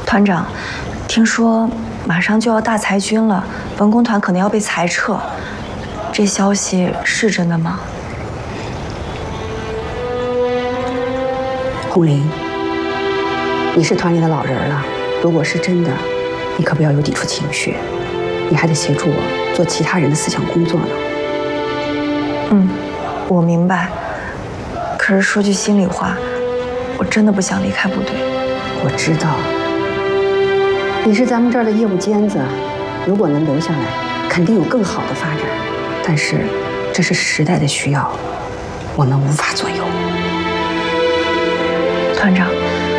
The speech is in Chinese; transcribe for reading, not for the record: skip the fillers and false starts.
团长，听说马上就要大裁军了，文工团可能要被裁撤，这消息是真的吗？ 红玲，你是团里的老人了，如果是真的，你可不要有抵触情绪，你还得协助我做其他人的思想工作呢。 我明白。可是说句心里话，我真的不想离开部队。 我知道，你是咱们这儿的业务尖子，如果能留下来，肯定有更好的发展。但是，这是时代的需要，我们无法左右。 团长。